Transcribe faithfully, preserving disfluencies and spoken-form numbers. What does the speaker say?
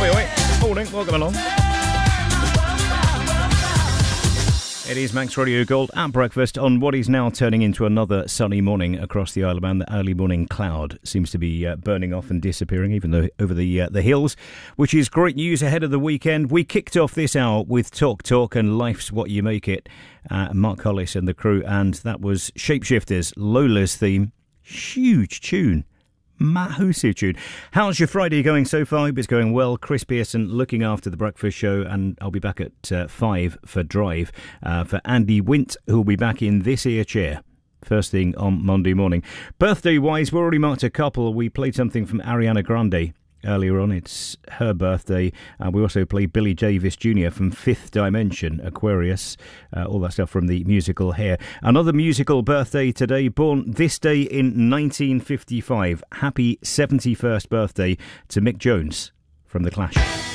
Oi, oi. Morning, welcome along. It is Manx Radio Gold at breakfast on what is now turning into another sunny morning across the Isle of Man. The early morning cloud seems to be uh, burning off and disappearing, even though over the uh, the hills, which is great news ahead of the weekend. We kicked off this hour with Talk Talk and Life's What You Make It. Uh, Mark Hollis and the crew, and that was Shapeshifters, Lola's theme. Huge tune. Massive tune. How's your Friday going so far? Hope it's going well. Chris Pearson looking after the breakfast show, and I'll be back at uh, five for Drive uh, for Andy Wint, who'll be back in this here chair first thing on Monday morning. Birthday wise, we already marked a couple. We played something from Ariana Grande earlier on. It's her birthday. Uh, we also played Billy Davis Junior from Fifth Dimension, Aquarius, uh, all that stuff from the musical Hair. Another musical birthday today, born this day in nineteen fifty-five. Happy seventy-first birthday to Mick Jones from The Clash.